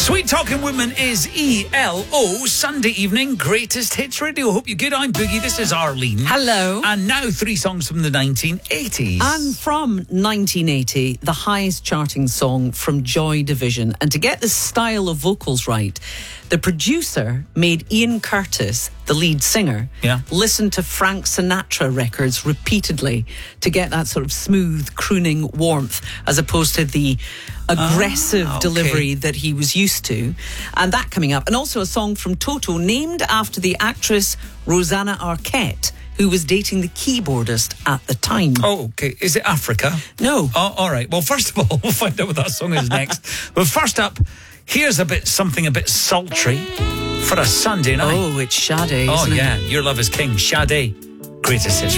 Sweet Talking Woman is ELO. Sunday evening, Greatest Hits Radio. Hope you're good. I'm Boogie. This is Arlene. Hello. And now 3 songs from the 1980s. And from 1980, the highest charting song from Joy Division. And to get the style of vocals right, the producer made Ian Curtis, the lead singer, listen to Frank Sinatra records repeatedly to get that sort of smooth, crooning warmth as opposed to the aggressive delivery that he was used to. And that coming up. And also a song from Toto named after the actress Rosanna Arquette, who was dating the keyboardist at the time. Oh, okay. Is it Africa? No. Oh, all right. Well, first of all, we'll find out what that song is next. But first up, here's something a bit sultry for a Sunday night. Oh, it's Sade. Oh, isn't yeah. it? Your Love is King. Sade. Greatest Hits.